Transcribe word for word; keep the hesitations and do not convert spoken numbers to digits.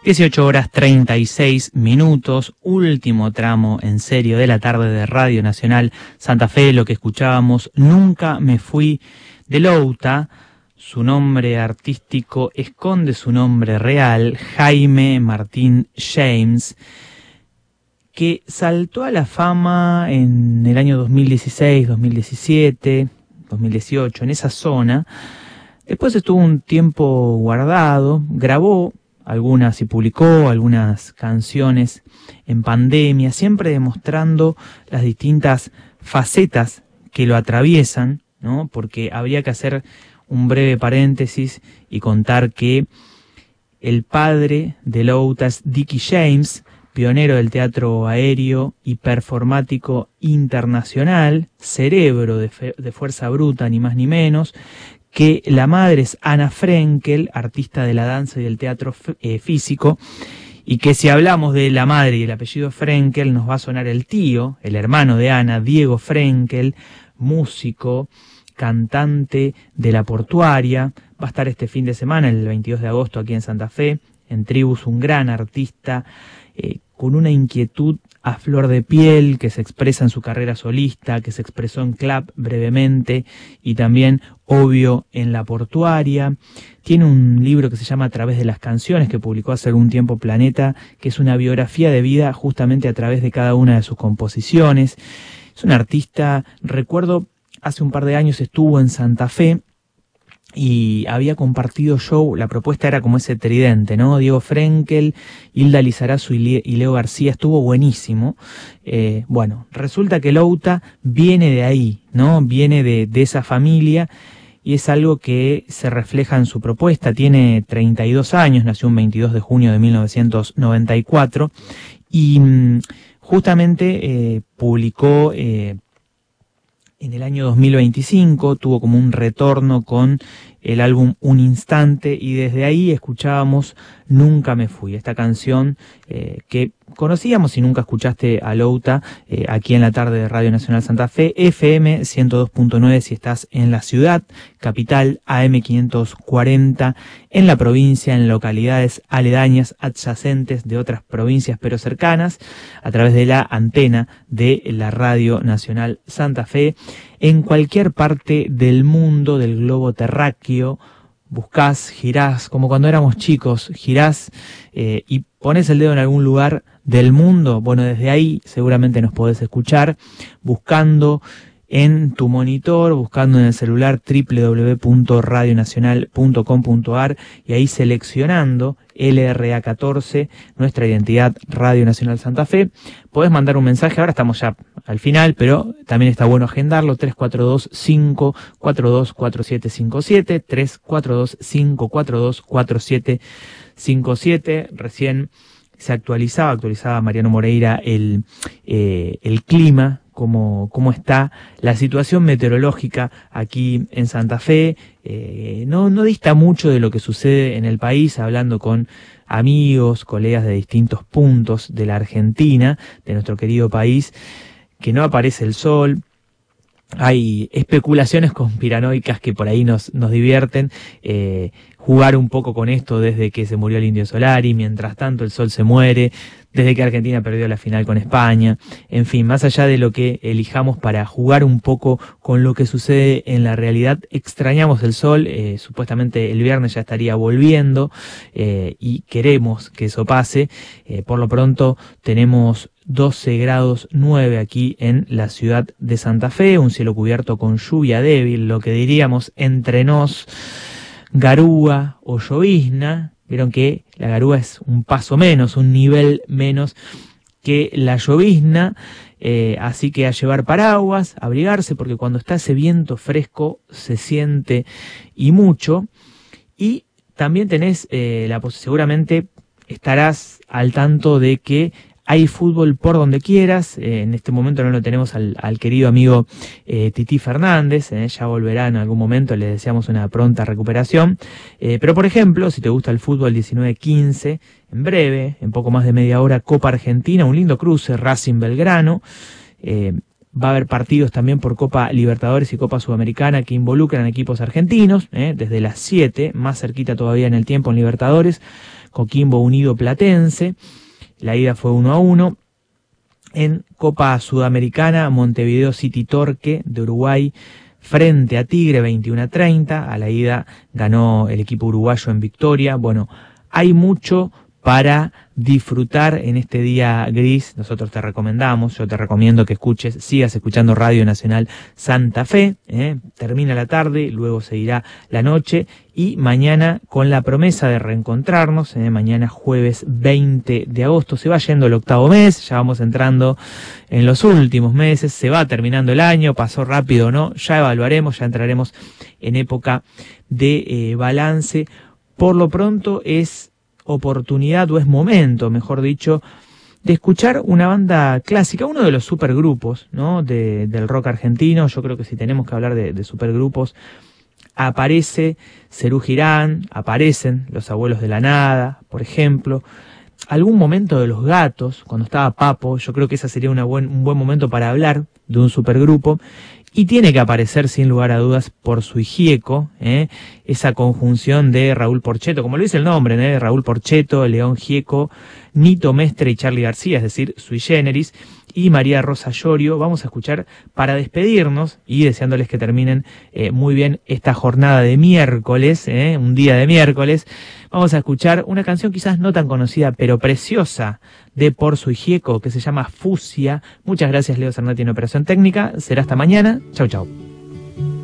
dieciocho horas treinta y seis minutos, último tramo en serio de la tarde de Radio Nacional Santa Fe. Lo que escuchábamos, Nunca me fui, de Louta. Su nombre artístico esconde su nombre real, Jaime Martín James, que saltó a la fama en el año dos mil dieciséis, dos mil diecisiete, dos mil dieciocho, en esa zona. Después estuvo un tiempo guardado, grabó algunas y publicó algunas canciones en pandemia, siempre demostrando las distintas facetas que lo atraviesan, ¿no? Porque habría que hacer un breve paréntesis y contar que el padre de Louta es Dickie James, pionero del teatro aéreo y performático internacional, cerebro de, de Fuerza Bruta, ni más ni menos, que la madre es Ana Frenkel, artista de la danza y del teatro eh, físico, y que si hablamos de la madre y el apellido Frenkel nos va a sonar el tío, el hermano de Ana, Diego Frenkel, músico, cantante de La Portuaria. Va a estar este fin de semana, el veintidós de agosto, aquí en Santa Fe, en Tribus, un gran artista eh, con una inquietud a flor de piel, que se expresa en su carrera solista, que se expresó en Club brevemente y también, obvio, en La Portuaria. Tiene un libro que se llama A través de las canciones, que publicó hace algún tiempo Planeta, que es una biografía de vida justamente a través de cada una de sus composiciones. Es un artista, recuerdo, hace un par de años estuvo en Santa Fe y había compartido show. La propuesta era como ese tridente, ¿no? Diego Frenkel, Hilda Lizarazu y Leo García. Estuvo buenísimo. Eh, bueno, resulta que Louta viene de ahí, ¿no? Viene de, de esa familia y es algo que se refleja en su propuesta. Tiene treinta y dos años, nació un veintidós de junio de mil novecientos noventa y cuatro y mmm, justamente eh, publicó... Eh, En el año dos mil veinticinco tuvo como un retorno con el álbum Un Instante y desde ahí escuchábamos Nunca me fui, esta canción eh, que conocíamos. Si nunca escuchaste a Louta, eh, aquí en la tarde de Radio Nacional Santa Fe, F M ciento dos punto nueve si estás en la ciudad capital, A M quinientos cuarenta en la provincia, en localidades aledañas, adyacentes de otras provincias pero cercanas, a través de la antena de la Radio Nacional Santa Fe. En cualquier parte del mundo, del globo terráqueo, buscás, girás, como cuando éramos chicos, girás eh, y pones el dedo en algún lugar del mundo. Bueno, desde ahí seguramente nos podés escuchar buscando en tu monitor, buscando en el celular doble u doble u doble u punto radio nacional punto com punto a r y ahí seleccionando L R A catorce, nuestra identidad Radio Nacional Santa Fe. Podés mandar un mensaje, ahora estamos ya al final, pero también está bueno agendarlo, tres cuatro dos, cinco cuatro dos, cuatro siete cinco siete, tres cuatro dos, cinco cuatro dos, cuatro siete cinco siete. Recién se actualizaba, actualizaba Mariano Moreira el, eh, el clima, cómo, cómo está la situación meteorológica aquí en Santa Fe. Eh, no, no dista mucho de lo que sucede en el país, hablando con amigos, colegas de distintos puntos de la Argentina, de nuestro querido país, que no aparece el sol. Hay especulaciones conspiranoicas que por ahí nos, nos divierten, eh, jugar un poco con esto desde que se murió el Indio Solari, mientras tanto el sol se muere, desde que Argentina perdió la final con España. En fin, más allá de lo que elijamos para jugar un poco con lo que sucede en la realidad, extrañamos el sol. Eh, supuestamente el viernes ya estaría volviendo eh, y queremos que eso pase. Eh, por lo pronto tenemos doce grados nueve aquí en la ciudad de Santa Fe, un cielo cubierto con lluvia débil, lo que diríamos entre nos garúa o llovizna. Vieron que la garúa es un paso menos, un nivel menos que la llovizna, eh, así que a llevar paraguas, a abrigarse, porque cuando está ese viento fresco se siente y mucho. Y también tenés eh, la posibilidad, seguramente estarás al tanto de que hay fútbol por donde quieras. Eh, en este momento no lo tenemos al, al querido amigo eh, Tití Fernández, eh, ya volverá en algún momento, le deseamos una pronta recuperación. Eh, pero por ejemplo, si te gusta el fútbol, diecinueve quince, en breve, en poco más de media hora, Copa Argentina, un lindo cruce, Racing Belgrano. Eh, Va a haber partidos también por Copa Libertadores y Copa Sudamericana que involucran equipos argentinos, ¿eh? Desde las siete, más cerquita todavía en el tiempo en Libertadores, Coquimbo Unido Platense, la ida fue uno a uno. En Copa Sudamericana, Montevideo City Torque de Uruguay frente a Tigre, veintiuno a treinta, a la ida ganó el equipo uruguayo en victoria. Bueno, hay mucho para disfrutar en este día gris. Nosotros te recomendamos, yo te recomiendo que escuches, sigas escuchando Radio Nacional Santa Fe, ¿eh? Termina la tarde, luego seguirá la noche y mañana con la promesa de reencontrarnos, ¿eh? Mañana jueves veinte de agosto, se va yendo el octavo mes, ya vamos entrando en los últimos meses, se va terminando el año, pasó rápido o no, ya evaluaremos, ya entraremos en época de eh, balance. Por lo pronto es oportunidad o es momento, mejor dicho, de escuchar una banda clásica, uno de los supergrupos, ¿no? de, del rock argentino. Yo creo que si tenemos que hablar de, de supergrupos, aparece Serú Girán, aparecen Los Abuelos de la Nada, por ejemplo, algún momento de Los Gatos, cuando estaba Papo. Yo creo que ese sería una buen, un buen momento para hablar de un supergrupo. Y tiene que aparecer, sin lugar a dudas, Por Sui Gieco, ¿eh? Esa conjunción de Raúl Porchetto, como lo dice el nombre, ¿eh? Raúl Porchetto, León Gieco, Nito Mestre y Charly García, es decir, Sui Generis, y María Rosa Llorio. Vamos a escuchar para despedirnos y deseándoles que terminen eh, muy bien esta jornada de miércoles, ¿eh? Un día de miércoles. Vamos a escuchar una canción quizás no tan conocida, pero preciosa, de Por Sui Gieco, que se llama Fusia. Muchas gracias, Leo Zernati en Operación Técnica. Será hasta mañana. Chau, chau.